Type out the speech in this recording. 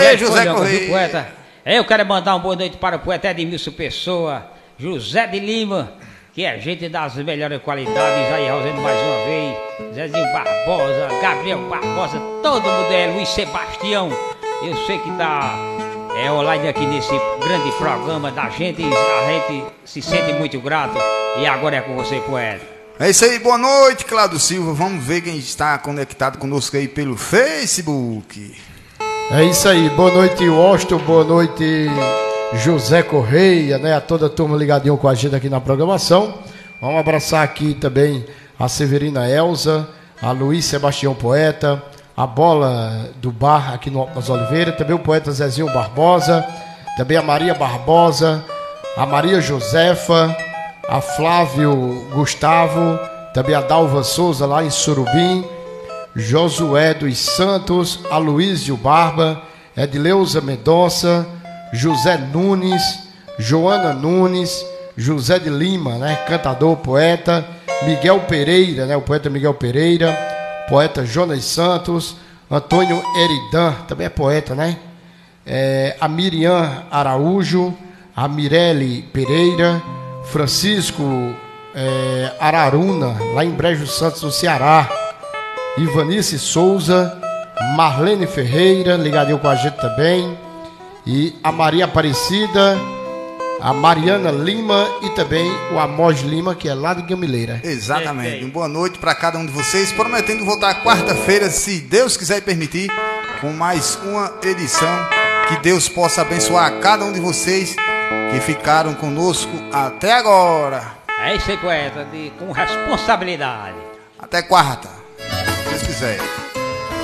aí, José Correia. Poeta. Eu quero mandar uma boa noite para o poeta Edmilson Pessoa, José de Lima, que é gente das melhores qualidades, aí Rosendo mais uma vez, Zezinho Barbosa, Gabriel Barbosa, todo mundo Luiz Sebastião. Eu sei que tá online aqui nesse grande programa da gente, a gente se sente muito grato. E agora é com você, poeta. É isso aí, boa noite, Cláudio Silva. Vamos ver quem está conectado conosco aí pelo Facebook. É isso aí, boa noite, Washington, boa noite, José Correia, né? A toda a turma ligadinho com a gente aqui na programação. Vamos abraçar aqui também a Severina Elza, a Luiz Sebastião Poeta, a Bola do Bar aqui no Alto das Oliveiras, também o poeta Zezinho Barbosa, também a Maria Barbosa, a Maria Josefa, a Flávio Gustavo, também a Dalva Souza lá em Surubim, Josué dos Santos, Aloísio Barba, Edileuza Mendonça, José Nunes, Joana Nunes, José de Lima, né, cantador, poeta, Miguel Pereira, né, o poeta Miguel Pereira, poeta Jonas Santos, Antônio Eridan, também é poeta, né, a Miriam Araújo, a Mirelle Pereira, Francisco Araruna, lá em Brejo Santos, no Ceará, Ivanice Souza, Marlene Ferreira, ligadinho com a gente também, e a Maria Aparecida, a Mariana Lima e também o Amós Lima, que é lá de Gamileira. Exatamente. Boa noite para cada um de vocês, prometendo voltar quarta-feira, se Deus quiser e permitir, com mais uma edição. Que Deus possa abençoar cada um de vocês que ficaram conosco até agora. É isso aí, poeta, com responsabilidade. Até quarta, se Deus quiser.